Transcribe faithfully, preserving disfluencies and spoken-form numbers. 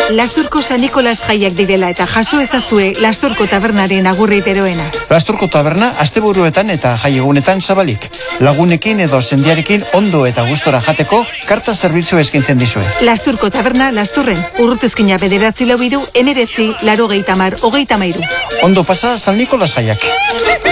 Lasturko San Nikolas jaiak direla eta jaso ezazue Lasturko tabernaren agurri beroena. Lasturko taberna asteburuetan eta jaiegunetan zabalik. Lagunekin edo sendiarekin ondo eta gustora jateko karta zerbitzu eskaintzen dizue. Lasturko taberna Lasturren, urrutezkina bederatzi lau hiru, emeretzi, laurogeita hamar, hogeita hamairu. Ondo pasa San Nikolas jaiak.